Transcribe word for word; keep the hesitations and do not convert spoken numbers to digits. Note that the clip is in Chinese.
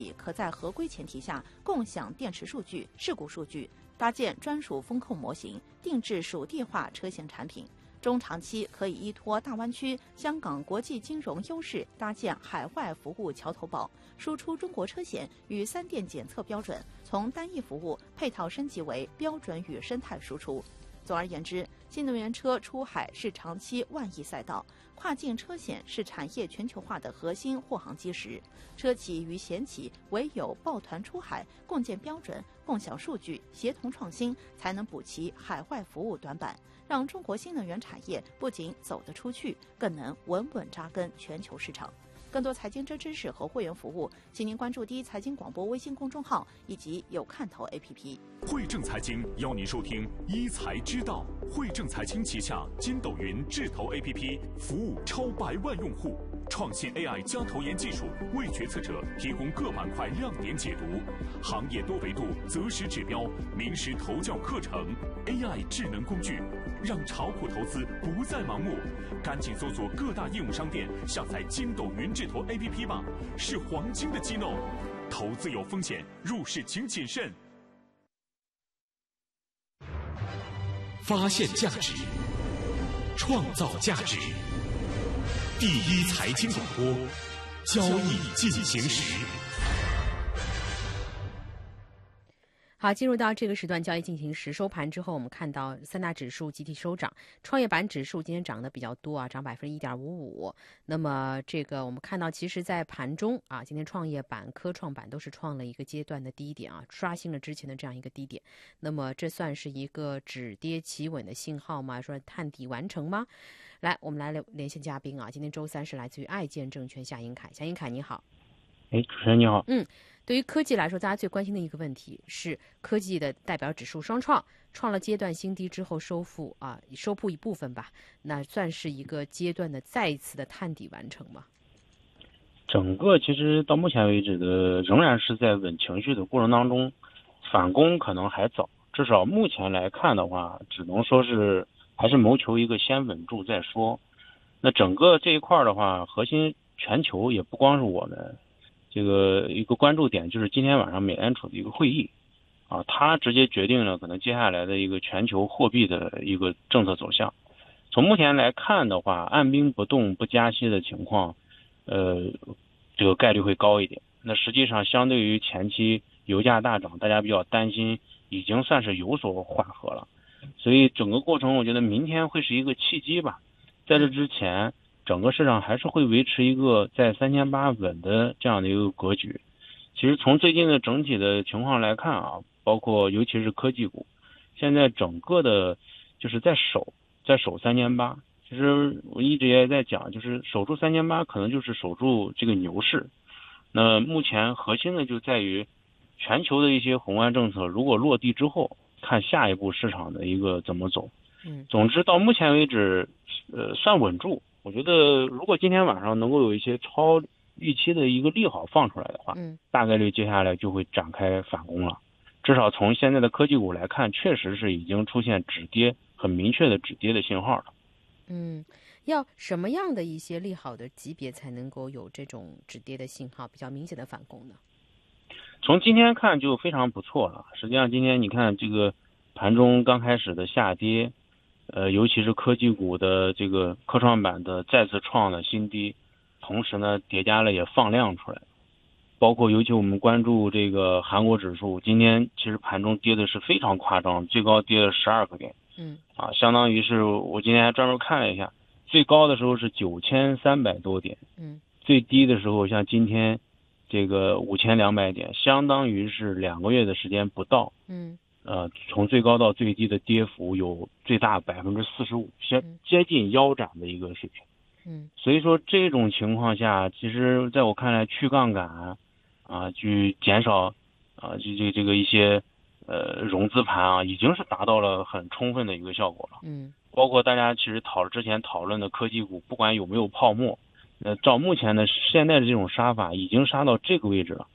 可在合规前提下共享电池数据、事故数据，搭建专属风控模型，定制属地化车型产品。中长期可以依托大湾区、香港国际金融优势，搭建海外服务桥头堡，输出中国车险与三电检测标准，从单一服务配套升级为标准与生态输出。总而言之，新能源车出海是长期万亿赛道，跨境车险是产业全球化的核心护航基石。车企与险企唯有抱团出海，共建标准，共享数据，协同创新，才能补齐海外服务短板，让中国新能源产业不仅走得出去，更能稳稳扎根全球市场。更多财经真知识和会员服务，请您关注第一财经广播微信公众号以及有看头 A P P。 汇正财经邀您收听一财知道。汇正财经旗下筋斗云智投 A P P 服务超百万用户，创新 A I 加投研技术，为决策者提供各板块亮点解读，行业多维度择时指标，名师投教课程 ，A I 智能工具，让炒股投资不再盲目。赶紧搜索各大应用商店，下载筋斗云智投 A P P 吧，是黄金的机弄。投资有风险，入市请谨慎。 发现价值，创造价值。第一财经广播，交易进行时。 好，进入到这个时段交易进行时，收盘之后，我们看到三大指数集体收涨，创业板指数今天涨得比较多啊，涨百分之一点五五。那么这个我们看到，其实，在盘中啊，今天创业板、科创板都是创了一个阶段的低点啊，刷新了之前的这样一个低点。那么这算是一个止跌企稳的信号吗？说探底完成吗？来，我们来连线嘉宾啊，今天周三是来自于爱建证券夏英凯，夏英凯你好。 哎，主持人你好。 嗯。对于科技来说，大家最关心的一个问题是科技的代表指数双创创了阶段新低之后收复啊，收复一部分吧，那算是一个阶段的再一次的探底完成吗？ 整个其实到目前为止的仍然是在稳情绪的过程当中，反攻可能还早，至少目前来看的话，只能说是还是谋求一个先稳住再说。那整个这一块的话，核心全球也不光是我们。这个一个关注点就是今天晚上美联储的一个会议，啊，它直接决定了可能接下来的一个全球货币的一个政策走向。从目前来看的话，按兵不动不加息的情况，呃，这个概率会高一点。那实际上相对于前期油价大涨，大家比较担心，已经算是有所缓和了。所以整个过程，我觉得明天会是一个契机吧。在这之前，整个市场还是会维持一个在三千八稳的这样的一个格局。其实从最近的整体的情况来看啊，包括尤其是科技股，现在整个的就是在守在守三千八。其实我一直也在讲，就是守住三千八可能就是守住这个牛市。那目前核心的就在于全球的一些宏观政策如果落地之后，看下一步市场的一个怎么走。 嗯， 总之到目前为止，呃，算稳住。我觉得如果今天晚上能够有一些超预期的一个利好放出来的话， 嗯， 大概率接下来就会展开反攻了。至少从现在的科技股来看，确实是已经出现止跌，很明确的止跌的信号了。 嗯，要什么样的一些利好的级别才能够有这种止跌的信号，比较明显的反攻呢？ 从今天看就非常不错了。实际上今天你看这个盘中刚开始的下跌，呃，尤其是科技股的这个科创板的再次创了新低，同时呢叠加了也放量出来，包括尤其我们关注这个韩国指数，今天其实盘中跌的是非常夸张，最高跌了十二个点， 嗯， 啊，相当于是我今天还专门看了一下，最高的时候是九千三百多点， 嗯， 最低的时候像今天这个五千两百点，相当于是两个月的时间不到， 嗯。 呃，从最高到最低的跌幅有最大百分之四十五，接接近腰斩的一个水平。 嗯， 所以说这种情况下，其实在我看来，去杠杆啊，去减少啊，这这这个一些呃融资盘啊，已经是达到了很充分的一个效果了。 嗯， 包括大家其实讨之前讨论的科技股，不管有没有泡沫，呃，照目前的现在的这种杀法，已经杀到这个位置了。